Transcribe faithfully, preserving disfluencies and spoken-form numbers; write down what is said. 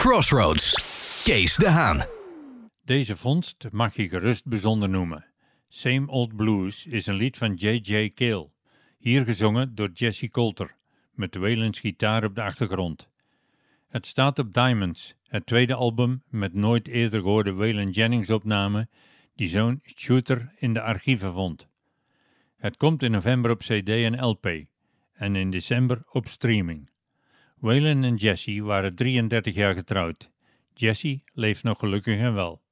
Crossroads. Kees de Haan. Deze vondst mag je gerust bijzonder noemen. Same Old Blues is een lied van J J Cale, hier gezongen door Jesse Coulter, met Waylon's gitaar op de achtergrond. Het staat op Diamonds, het tweede album met nooit eerder gehoorde Waylon Jennings opname, die zo'n shooter in de archieven vond. Het komt in november op cd en L P en in december op streaming. Waylon en Jesse waren drieëndertig jaar getrouwd. Jesse leeft nog gelukkig en wel.